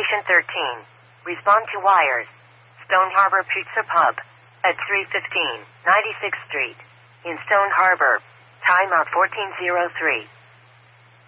Station 13. Respond to wires. Stone Harbor Pizza Pub. At 315 96th Street. In Stone Harbor. Timeout 1403.